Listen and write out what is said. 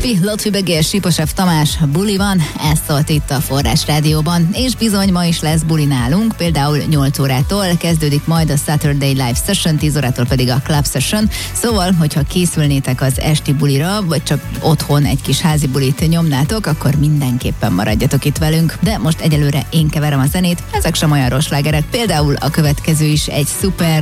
Pimpi, Lotfi Begér, Siposev Tamás, buli van, ez szólt itt a Forrás Rádióban, és bizony ma is lesz buli nálunk, például 8 órától kezdődik majd a Saturday Live Session, 10 órától pedig a Club Session, szóval, hogyha készülnétek az esti bulira, vagy csak otthon egy kis házi bulit nyomnátok, akkor mindenképpen maradjatok itt velünk, de most egyelőre én keverem a zenét, ezek sem olyan rossz slágerek, például a következő is egy szuper